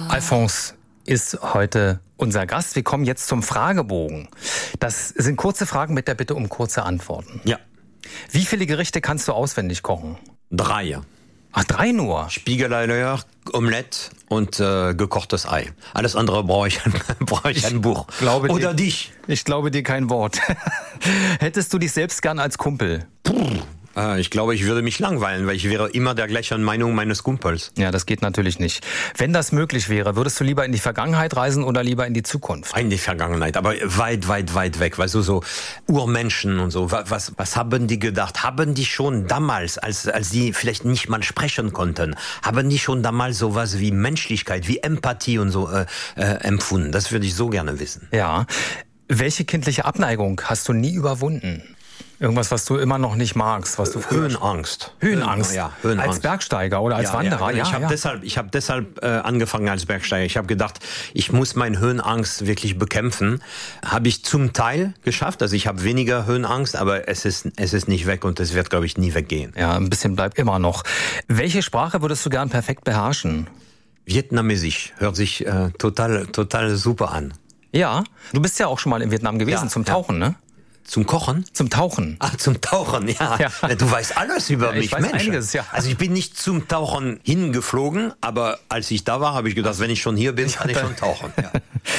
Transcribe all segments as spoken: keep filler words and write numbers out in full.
Alphonse ist heute unser Gast. Wir kommen jetzt zum Fragebogen. Das sind kurze Fragen mit der Bitte um kurze Antworten. Ja. Wie viele Gerichte kannst du auswendig kochen? Drei. Ach, drei nur? Spiegelei, Omelette und äh, gekochtes Ei. Alles andere brauche ich, brauche ich ein Buch. Glaube Oder dir, dich. Ich glaube dir kein Wort. Hättest du dich selbst gern als Kumpel? Puh. Ich glaube, ich würde mich langweilen, weil ich wäre immer der gleichen Meinung meines Kumpels. Ja, das geht natürlich nicht. Wenn das möglich wäre, würdest du lieber in die Vergangenheit reisen oder lieber in die Zukunft? In die Vergangenheit, aber weit, weit, weit weg. Weißt du, so Urmenschen und so. Was, was haben die gedacht? Haben die schon damals, als, als die vielleicht nicht mal sprechen konnten, haben die schon damals sowas wie Menschlichkeit, wie Empathie und so äh, äh, empfunden? Das würde ich so gerne wissen. Ja. Welche kindliche Abneigung hast du nie überwunden? Irgendwas, was du immer noch nicht magst, was du Höhenangst. Höhenangst. Ja, Höhenangst. Als Bergsteiger oder als ja, Wanderer. Ja, Ja, ich habe ja. deshalb, ich habe deshalb äh, angefangen als Bergsteiger. Ich habe gedacht, ich muss meine Höhenangst wirklich bekämpfen. Habe ich zum Teil geschafft. Also ich habe weniger Höhenangst, aber es ist, es ist nicht weg und es wird, glaube ich, nie weggehen. Ja, ein bisschen bleibt immer noch. Welche Sprache würdest du gern perfekt beherrschen? Vietnamesisch hört sich äh, total, total super an. Ja, du bist ja auch schon mal in Vietnam gewesen Ja, zum Tauchen, ja. ne? Zum Kochen? Zum Tauchen. Ah, zum Tauchen, ja. ja. Du weißt alles über ja, ich mich, weiß Mensch. Einiges, ja. Also ich bin nicht zum Tauchen hingeflogen, aber als ich da war, habe ich gedacht, wenn ich schon hier bin, kann ich schon tauchen. Ja.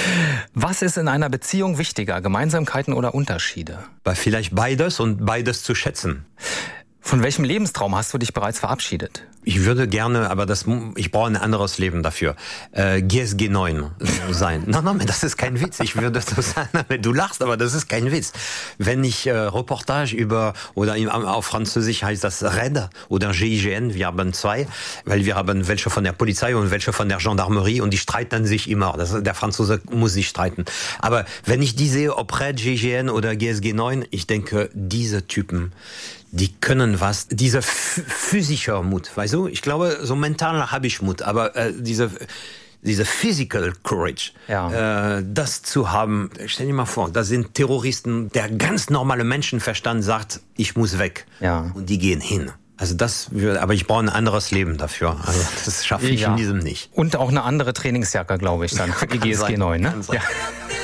Was ist in einer Beziehung wichtiger, Gemeinsamkeiten oder Unterschiede? Weil vielleicht beides und beides zu schätzen. Von welchem Lebenstraum hast du dich bereits verabschiedet? Ich würde gerne, aber das, ich brauche ein anderes Leben dafür. Äh, G S G neun sein. Nein, nein, das ist kein Witz. Ich würde so sagen, du lachst, aber das ist kein Witz. Wenn ich äh, Reportage über, oder in, auf Französisch heißt das R E D oder G I G N, wir haben zwei, weil wir haben welche von der Polizei und welche von der Gendarmerie und die streiten sich immer. Das, der Franzose muss sich streiten. Aber wenn ich die sehe, ob R E D, G I G N oder G S G neun, ich denke, diese Typen, die können was, dieser physischer Mut, weißt du? Ich glaube, so mental habe ich Mut, aber äh, diese, diese physical courage, ja. äh, das zu haben, stell dir mal vor, da sind Terroristen, der ganz normale Menschenverstand sagt, ich muss weg. Ja. Und die gehen hin. Also das würde, aber ich brauche ein anderes Leben dafür. Also das schaffe ich ja. in diesem nicht. Und auch eine andere Trainingsjacke, glaube ich, dann für die G S G neun, ne? Ja.